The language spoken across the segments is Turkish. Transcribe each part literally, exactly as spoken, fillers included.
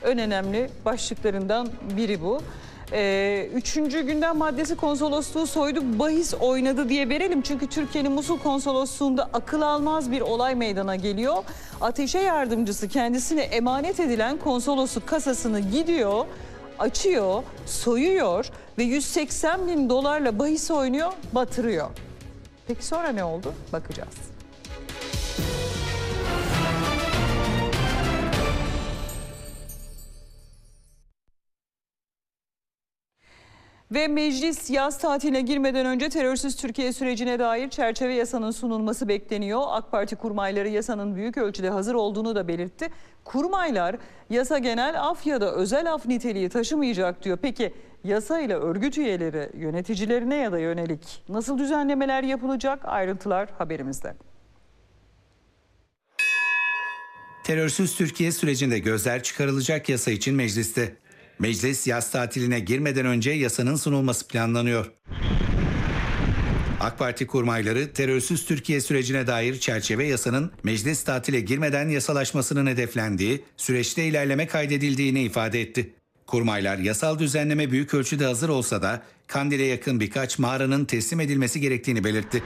en önemli başlıklarından biri bu. Ee, üçüncü gündem maddesi konsolosluğu soyduk, bahis oynadı diye verelim. Çünkü Türkiye'nin Musul konsolosluğunda akıl almaz bir olay meydana geliyor. Ateşe yardımcısı kendisine emanet edilen konsolosluk kasasını gidiyor, açıyor, soyuyor ve yüz seksen bin dolarla bahis oynuyor, batırıyor. Peki sonra ne oldu? Bakacağız. Ve meclis yaz tatiline girmeden önce terörsüz Türkiye sürecine dair çerçeve yasanın sunulması bekleniyor. AK Parti kurmayları yasanın büyük ölçüde hazır olduğunu da belirtti. Kurmaylar yasa genel af ya da özel af niteliği taşımayacak diyor. Peki yasa ile örgüt üyeleri yöneticilerine ya da yönelik nasıl düzenlemeler yapılacak? Ayrıntılar haberimizde. Terörsüz Türkiye sürecinde gözler çıkarılacak yasa için mecliste. Meclis yaz tatiline girmeden önce yasanın sunulması planlanıyor. AK Parti kurmayları terörsüz Türkiye sürecine dair çerçeve yasanın meclis tatile girmeden yasalaşmasının hedeflendiği süreçte ilerleme kaydedildiğini ifade etti. Kurmaylar yasal düzenleme büyük ölçüde hazır olsa da Kandil'e yakın birkaç mağaranın teslim edilmesi gerektiğini belirtti.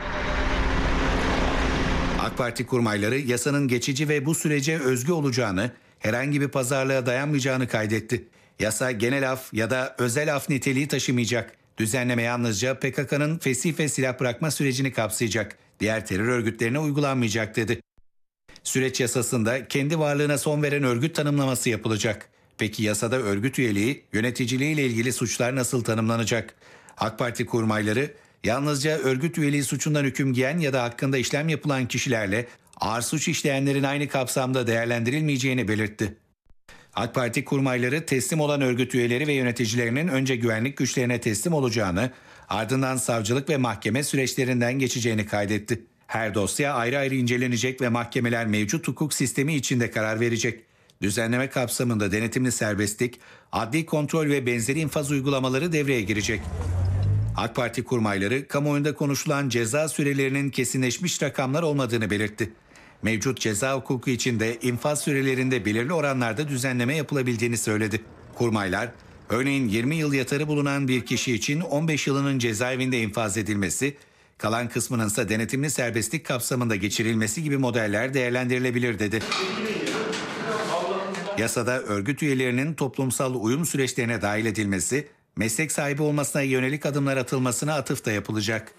AK Parti kurmayları yasanın geçici ve bu sürece özgü olacağını, herhangi bir pazarlığa dayanmayacağını kaydetti. Yasa genel af ya da özel af niteliği taşımayacak. Düzenleme yalnızca P K K'nın fesih ve silah bırakma sürecini kapsayacak. Diğer terör örgütlerine uygulanmayacak dedi. Süreç yasasında kendi varlığına son veren örgüt tanımlaması yapılacak. Peki yasada örgüt üyeliği, yöneticiliği ile ilgili suçlar nasıl tanımlanacak? AK Parti kurmayları yalnızca örgüt üyeliği suçundan hüküm giyen ya da hakkında işlem yapılan kişilerle ağır suç işleyenlerin aynı kapsamda değerlendirilmeyeceğini belirtti. AK Parti kurmayları teslim olan örgüt üyeleri ve yöneticilerinin önce güvenlik güçlerine teslim olacağını, ardından savcılık ve mahkeme süreçlerinden geçeceğini kaydetti. Her dosya ayrı ayrı incelenecek ve mahkemeler mevcut hukuk sistemi içinde karar verecek. Düzenleme kapsamında denetimli serbestlik, adli kontrol ve benzeri infaz uygulamaları devreye girecek. AK Parti kurmayları kamuoyunda konuşulan ceza sürelerinin kesinleşmiş rakamlar olmadığını belirtti. Mevcut ceza hukuku içinde infaz sürelerinde belirli oranlarda düzenleme yapılabildiğini söyledi. Kurmaylar, örneğin yirmi yıl yatarı bulunan bir kişi için on beş yılının cezaevinde infaz edilmesi, kalan kısmının ise denetimli serbestlik kapsamında geçirilmesi gibi modeller değerlendirilebilir dedi. Yasada örgüt üyelerinin toplumsal uyum süreçlerine dahil edilmesi, meslek sahibi olmasına yönelik adımlar atılmasına atıfta yapılacak.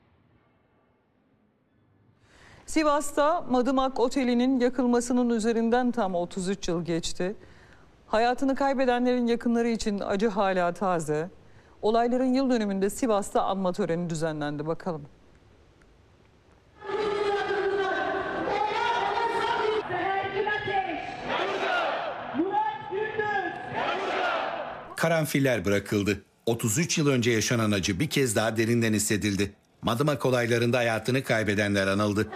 Sivas'ta Madımak Oteli'nin yakılmasının üzerinden tam otuz üç yıl geçti. Hayatını kaybedenlerin yakınları için acı hala taze. Olayların yıl dönümünde Sivas'ta anma töreni düzenlendi. Bakalım. Karanfiller bırakıldı. otuz üç yıl önce yaşanan acı bir kez daha derinden hissedildi. Madımak olaylarında hayatını kaybedenler anıldı.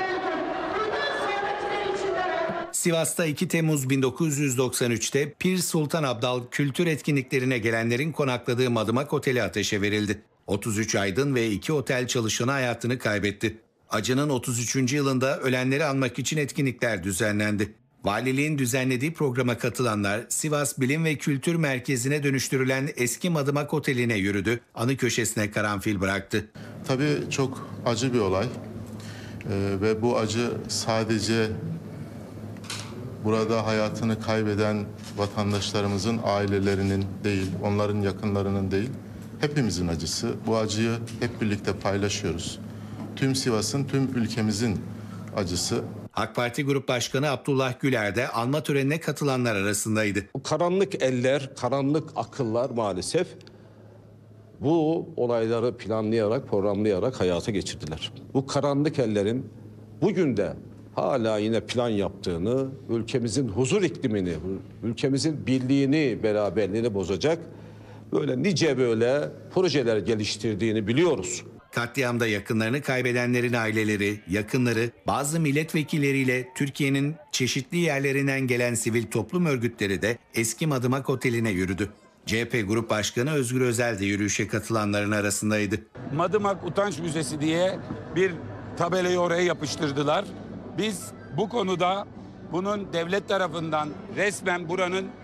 Sivas'ta iki Temmuz bin dokuz yüz doksan üç'te Pir Sultan Abdal kültür etkinliklerine gelenlerin konakladığı Madımak Oteli ateşe verildi. otuz üç aydın ve iki otel çalışanı hayatını kaybetti. Acının otuz üçüncü yılında ölenleri anmak için etkinlikler düzenlendi. Valiliğin düzenlediği programa katılanlar Sivas Bilim ve Kültür Merkezi'ne dönüştürülen eski Madımak Oteli'ne yürüdü. Anı köşesine karanfil bıraktı. Tabii çok acı bir olay ee, ve bu acı sadece burada hayatını kaybeden vatandaşlarımızın ailelerinin değil, onların yakınlarının değil, hepimizin acısı. Bu acıyı hep birlikte paylaşıyoruz. Tüm Sivas'ın, tüm ülkemizin acısı. AK Parti Grup Başkanı Abdullah Güler de anma törenine katılanlar arasındaydı. Bu karanlık eller, karanlık akıllar maalesef bu olayları planlayarak, programlayarak hayata geçirdiler. Bu karanlık ellerin bugün de hala yine plan yaptığını, ülkemizin huzur iklimini, ülkemizin birliğini, beraberliğini bozacak böyle nice böyle projeler geliştirdiğini biliyoruz. Katliamda yakınlarını kaybedenlerin aileleri, yakınları, bazı milletvekilleriyle Türkiye'nin çeşitli yerlerinden gelen sivil toplum örgütleri de eski Madımak Oteli'ne yürüdü. C H P Grup Başkanı Özgür Özel de yürüyüşe katılanların arasındaydı. Madımak Utanç Müzesi diye bir tabelayı oraya yapıştırdılar. Biz bu konuda bunun devlet tarafından resmen buranın